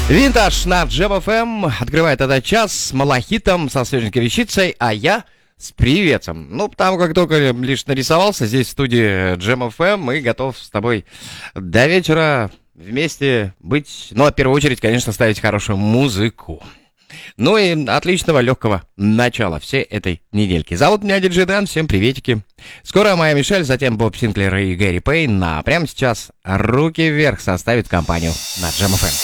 Винтаж на Jam FM открывает этот час с малахитом, со свеженькой вещицей, а я с приветом. Ну, потому как только лишь нарисовался здесь в студии Jam FM и готов с тобой до вечера вместе быть, ну, а в первую очередь, конечно, ставить хорошую музыку. Ну и отличного, легкого начала всей этой недельки. Зовут меня Диджей Дэн, всем приветики. Скоро Майя Мишель, затем Боб Синклер и Гэри Пейн. А прямо сейчас руки вверх составит компанию на Jam FM.